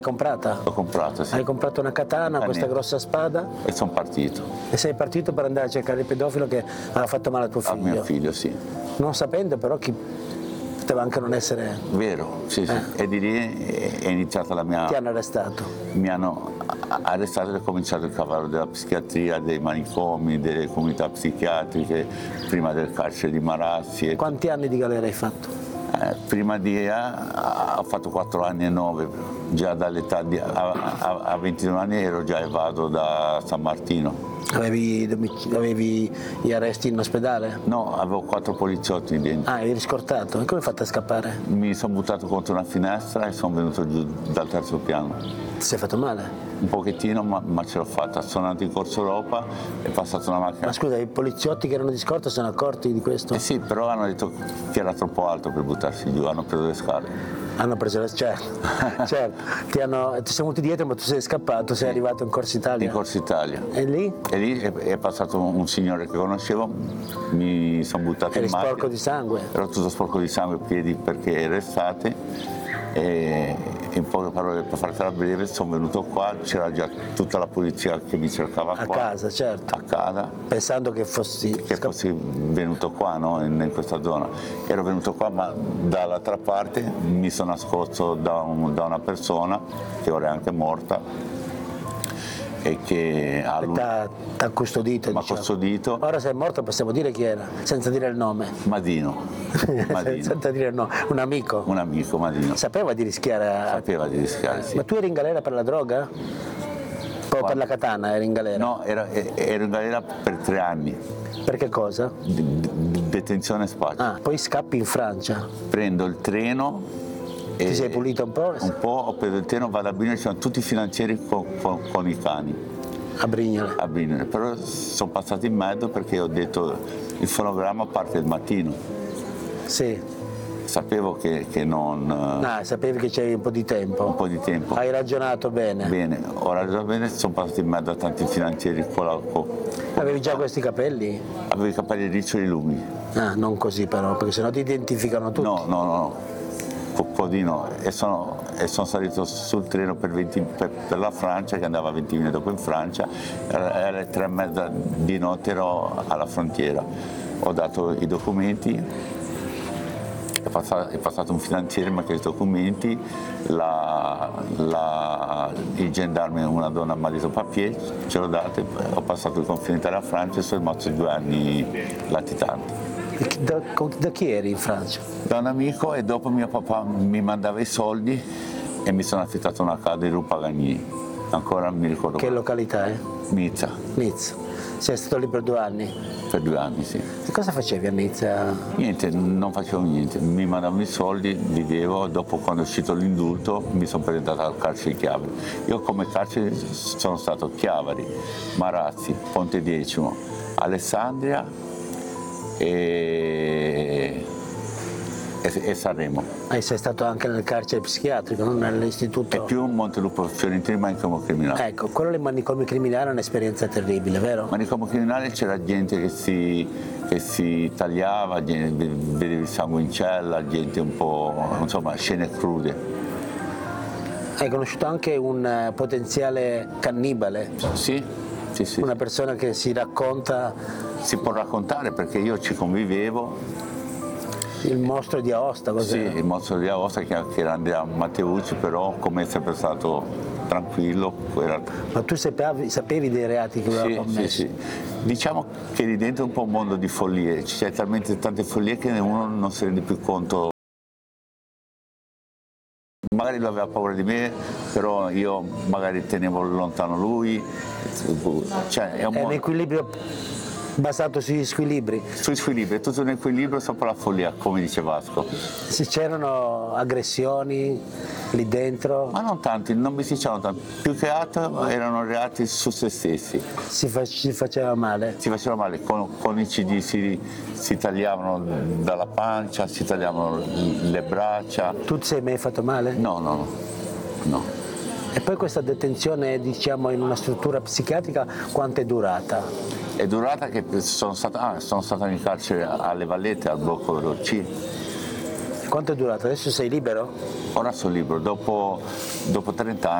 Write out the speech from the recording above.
Comprata? L'ho comprata, sì. Hai comprato una katana, questa grossa spada? E sono partito. E sei partito per andare a cercare il pedofilo che aveva fatto male a tuo figlio? A mio figlio, sì. Non sapendo però chi poteva anche non essere... Vero, sì, sì. E di lì è iniziata la mia... Ti hanno arrestato? Mi hanno arrestato e è cominciato il cavallo della psichiatria, dei manicomi, delle comunità psichiatriche, prima del carcere di Marassi. Quanti anni di galera hai fatto? Prima ho fatto 4 anni e 9, già dall'età a 22 anni ero già evado da San Martino. Avevi gli arresti in ospedale? No, avevo 4 poliziotti dentro. Ah, eri scortato? E come hai fatto a scappare? Mi sono buttato contro una finestra e sono venuto giù dal 3° piano. Ti sei fatto male? Un pochettino, ma ce l'ho fatta. Sono andato in Corso Europa, è passata una macchina. Ma scusa, i poliziotti che erano di scorta sono accorti di questo? Eh sì, però hanno detto che era troppo alto per buttarsi giù, hanno preso le scale. Hanno preso le... certo. Ti siamo venuti dietro, ma tu sei scappato, sei arrivato in Corso Italia. In Corso Italia. E lì? E lì è passato un signore che conoscevo, mi sono buttato in macchina. Eri sporco di sangue? Ero tutto sporco di sangue, piedi perché era estate. E in poche parole, per fartela breve, sono venuto qua, c'era già tutta la polizia che mi cercava qua. A casa, certo. A casa. Pensando che fossi venuto qua, no? in questa zona. Ero venuto qua, ma dall'altra parte mi sono nascosto da una persona che ora è anche morta e che t'ha custodito. Mi ha custodito. Ora sei morto, possiamo dire chi era, senza dire il nome. Madino. Senza dire il nome. Un amico. Un amico, Madino. Sapeva di rischiare? Sapeva di rischiare, sì. Ma tu eri in galera per la droga? Poi per la katana eri in galera? No, ero in galera per 3 anni. Per che cosa? Detenzione spaccio. Ah, poi scappi in Francia. Prendo il treno. Ti sei pulito un po'? Un po', ho preso il treno, vado a Brignole, ci sono tutti i finanzieri con i cani. A Brignole? A Brignole, però sono passato in mezzo perché ho detto il fonogramma parte il mattino. Sì. Sapevo che non... sapevi che c'avevi un po' di tempo. Un po' di tempo. Hai ragionato bene. Bene, ho ragionato bene, sono passato in mezzo a tanti finanzieri. Avevi già questi capelli? Avevo i capelli riccioli lunghi. Ah, non così però, perché sennò ti identificano tutti. No. Un po' di no. E sono salito sul treno per la Francia, che andava 20 minuti dopo in Francia, alle 3:30 di notte ero alla frontiera. Ho dato i documenti, è passato un finanziere, mi ha chiesto i documenti, il gendarme, una donna, mi ha detto papier, ce l'ho dato, ho passato il confine Italia-Francia e sono rimasto 2 anni latitante. Da chi eri in Francia? Da un amico, e dopo mio papà mi mandava i soldi e mi sono affittato una casa di Rue Pagani. Ancora mi ricordo. Che località è? Nizza. Nizza. Sei stato lì per 2 anni? Per 2 anni, sì. E cosa facevi a Nizza? Niente, non facevo niente. Mi mandavano i soldi, vivevo, dopo quando è uscito l'indulto mi sono presentato al carcere di Chiavari. Io come carcere sono stato Chiavari, Marassi, Ponte Decimo, Alessandria e Sanremo. E sei stato anche nel carcere psichiatrico, non nell'istituto? E più Montelupo Fiorentino, manicomio criminale. Ecco, quello del manicomio criminale è un'esperienza terribile, vero? Manicomio criminale c'era gente che si tagliava, vedevi il sangue in cella, gente un po', insomma, scene crude. Hai conosciuto anche un potenziale cannibale? Sì. Una persona che si racconta... Si può raccontare perché io ci convivevo. Il mostro di Aosta, cos'era? Sì, il mostro di Aosta, che era Andrea Matteucci, però come è sempre stato tranquillo. Ma tu sapevi dei reati che aveva commesso? Sì. Diciamo che lì dentro è un po' un mondo di follie, c'è talmente tante follie che uno non si rende più conto. Magari lui aveva paura di me, però io magari tenevo lontano lui. Cioè, è un equilibrio basato sugli squilibri? Sugli squilibri, è tutto un equilibrio sopra la follia, come dice Vasco. Se c'erano aggressioni lì dentro? Ma non tanti, non mi si dicevano tanti, più che altro erano reati su se stessi. Si faceva male? Si faceva male, con i CD si tagliavano dalla pancia, si tagliavano le braccia. Tu ti sei mai fatto male? No. E poi questa detenzione, diciamo, in una struttura psichiatrica, quanto è durata? È durata che sono stato in carcere alle Vallette, al blocco C. Quanto è durata? Adesso sei libero? Ora sono libero, dopo 30 anni.